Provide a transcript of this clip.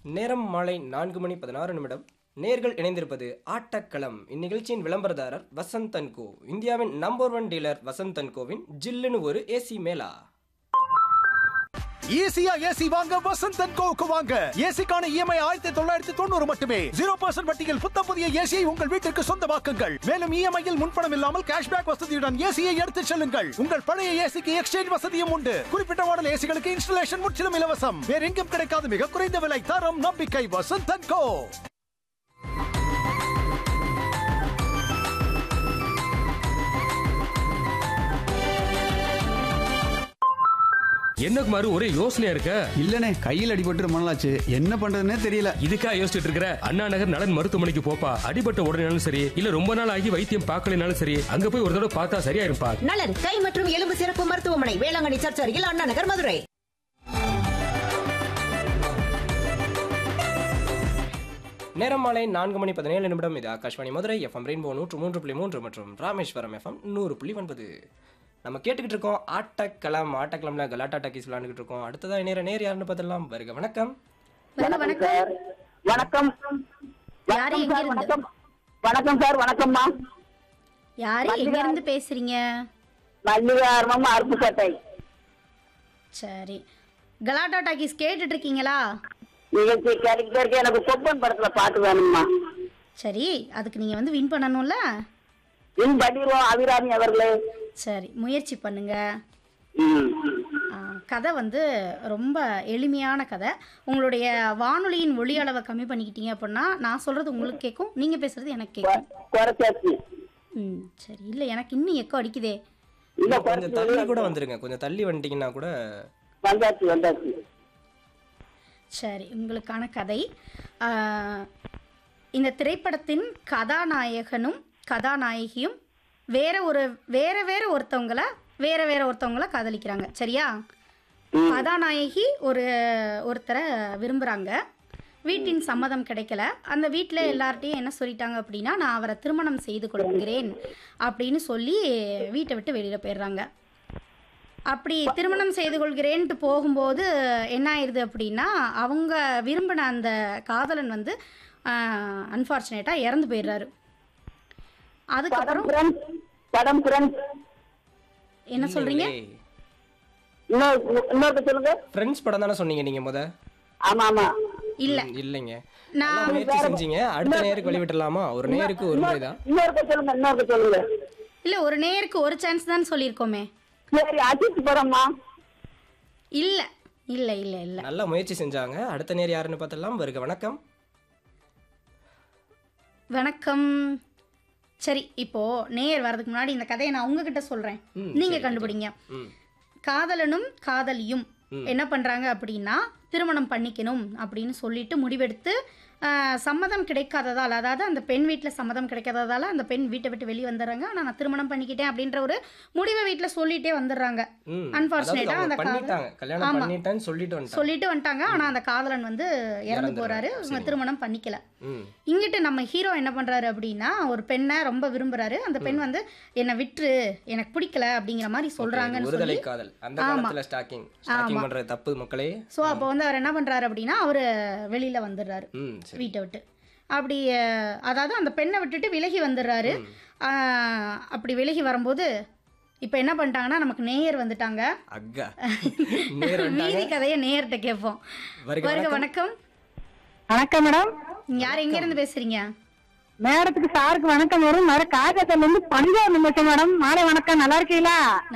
நேரம் மாலை 4:16. நேர்கள் இணைந்திருப்பது ஆட்டக்களம். இந்நிகழ்ச்சியின் விளம்பரதாரர் வசந்த் அண்ட் கோ. இந்தியாவின் number 1 dealer Vasanth and CoWIN ஜில்லுன்னு ஒரு ஏசி மேலா. ஈஸியா ஏசி வாங்க வசந்த் அண்ட் கோவுக்கு வாங்க. ஏசிக்கான இஎம்ஐ 1990 மட்டுமே. 0% வட்டியில் புத்தம் புதிய ஏசியை உங்கள் வீட்டிற்கு சொந்தமாக்குங்கள். மேலும் இஎம்ஐயில் முன்பணம் இல்லாமல் கேஷ்பேக் வசதியுடன் ஏசியை எடுத்துச் செல்லுங்கள். உங்கள் பழைய ஏசிக்கு எக்ஸ்சேஞ்ச் வசதியும் உண்டு. குறிப்பிட்ட மாடல் ஏசிகளுக்கு இன்ஸ்டலேஷன் முற்றிலும் இலவசம். வேற எங்கும் கிடைக்காத மிக குறைந்த விலை, தரம், நம்பிக்கை. வசந்த் அண்ட் கோ. என்ன குமாரு ஒரே யோசனையா இருக்க? இல்லனே, கையில் அடிபட்டு ரொம்ப நாளாச்சு. என்ன பண்றதுன்னே தெரியல. இதுக்கா யோசிச்சுட்டு இருக்கிற? அண்ணா நகர் நலன் மருத்துவமனைக்கு போப்பா. அடிபட்ட உடனேனாலும் சரி, இல்ல ரொம்ப நாள் ஆகி வைத்தியம் பார்க்கலனாலும் சரி, அங்க போய் ஒரு தடவை பார்த்தா சரியா இருப்பா. நலன் கை மற்றும் எலும்பு சிறப்பு மருத்துவமனை, வேளாங்கண்ணி சர்ச் அருகில், அண்ணா நகர், மதுரை. நேரம் மாலை 4:17. இது ஆகாஷ்வாணி மதுரை எஃப்எம் ரெயின்போ 103.3 மற்றும் ராமேஸ்வரம் எஃப்எம் 100.9. நம்ம கேட்டுக்கிட்டு இருக்கோம் ஆட்டக்களம்ல கலாட்டா டாக்கீஸ் விளையாண்டுக்கிட்டு இருக்கோம். அடுத்ததா நேர் யாருன்னு பார்த்துடலாம். வருக வணக்கம். வணக்கம். வணக்கம். யாரு எங்க இருந்து? வணக்கம். வணக்கம் சார். வணக்கம்மா. யாரு எங்க இருந்து பேசுறீங்க? மல்லிகார்மம் அருப்புக்கோட்டை. சரி, கலாட்டா டாக்கீஸ் கேட்டுட்டு இருக்கீங்களா? நிகழ்ச்சி கேட்டுக்கிட்டே இருக்க. எனக்கு கொப்பன் படத்துல பாட்டு வேணும்மா. சரி, அதுக்கு நீங்க வந்து வின் பண்ணணும்ல. வின் பண்ணிடுவோம் அபிராமி அவர்களே. சரி, முயற்சி பண்ணுங்க. ம். கதை வந்து ரொம்ப எளிமையான கதை. உங்களுடைய வானொலியின் ஒலி அளவை கம்மி பண்ணிக்கிட்டீங்க அப்படின்னா நான் சொல்றது உங்களுக்கு கேட்கும், நீங்க பேசுறது எனக்கு கேட்கும். குறைச்சாச்சு. சரி, இல்லை எனக்கு இன்னும் எக்கோ அடிக்குதே. இல்ல கொஞ்சம் தள்ளி கூட வந்துருங்க. கொஞ்சம் தள்ளி வந்துட்டீங்கன்னா கூட. வந்தாச்சு. சரி, உங்களுக்கான கதை. இந்த திரைப்படத்தின் கதாநாயகனும் கதாநாயகியும் வேற ஒருத்தவங்களை காதலிக்கிறாங்க. சரியா? கதாநாயகி ஒருத்தரை விரும்புகிறாங்க. வீட்டின் சம்மதம் கிடைக்கல. அந்த வீட்டில் எல்லார்ட்டையும் என்ன சொல்லிட்டாங்க அப்படின்னா, நான் அவரை திருமணம் செய்து கொடுக்கிறேன் அப்படின்னு சொல்லி வீட்டை விட்டு வெளியில் போயிடுறாங்க. அப்படி திருமணம் செய்து கொள்கிறேன்ட்டு போகும்போது என்ன ஆயிடுது அப்படின்னா, அவங்க விரும்பின அந்த காதலன் வந்து அன்ஃபார்ச்சுனேட்டாக இறந்து போயிடுறாரு. அதுக்கப்புறம் என்ன சொல்றீங்க? இன்னொரு சொல்லுங்க. ஃப்ரெண்ட்ஸ் படம் தானே சொன்னீங்க நீங்க முத? ஆமா. இல்லைங்க, நான் முயற்சி செஞ்சீங்க. அடுத்த நேருக்கு வழி விட்டுலாமா? ஒரு நேருக்கு ஒரு முறை தான். இன்னொரு சொல்லுங்க. இல்ல, ஒரு நேருக்கு ஒரு சான்ஸ் தான் சொல்லியிருக்கோமே. சரி, அஜித் படமா? இல்ல. நல்ல முயற்சி செஞ்சாங்க. அடுத்த நேர் யாருன்னு பார்த்துடலாம். வருக வணக்கம். வணக்கம். சரி, இப்போ நேர் வரதுக்கு முன்னாடி இந்த கதையை நான் உங்ககிட்ட சொல்றேன், நீங்க கண்டுபிடிங்க. காதலனும் காதலியும் என்ன பண்றாங்க அப்படின்னா, திருமணம் பண்ணிக்கணும் அப்படின்னு சொல்லிட்டு முடிவெடுத்து சம்மதம் கிடைக்காததால், அதாவது அந்த பெண் வீட்டில் சம்மதம் கிடைக்காததால் அந்த பெண் வீட்டை விட்டு வெளியே வந்துடுறாங்க. ஆனால் நான் திருமணம் பண்ணிக்கிட்டேன் அப்படின்ற ஒரு முடிவை வீட்டில் சொல்லிட்டே வந்துடுறாங்க. அன்ஃபார்ச்சுனேட்டா அந்த சொல்லிட்டு வந்துட்டாங்க. ஆனால் அந்த காதலன் வந்து இறந்து போறாரு. திருமணம் பண்ணிக்கல. இங்கிட்டு நம்ம ஹீரோ என்ன பண்றாரு அப்படின்னா, ஒரு பெண்ணை ரொம்ப விரும்புறாரு. அந்த பெண் வந்து என்னை விட்டுரு, எனக்கு பிடிக்கல அப்படிங்கிற மாதிரி சொல்றாங்கன்னு சொல்லி. ஸோ அப்போ வந்து அவர் என்ன பண்றாரு அப்படின்னா, அவர் வெளியில வந்துடுறாரு வீட்டை விட்டு. அப்படி அதாவது அந்த பெண்ணை விட்டுட்டு விலகி வந்துடுறாரு. அப்படி விலகி வரும்போது இப்போ என்ன பண்ணிட்டாங்கன்னா, நமக்கு நேயர் வந்துட்டாங்க. மீதி கதையை நேயர்கிட்ட கேட்போம். வருக வணக்கம். வணக்கம் மேடம். யார் எங்க இருந்து பேசுறீங்க? மேடத்துக்கு சாருக்கு வணக்கம் வரும். காகத்துல இருந்து பஞ்சாப் நிமிஷம் மேடம். மாலை வணக்கம். நல்லா இருக்கீங்களா?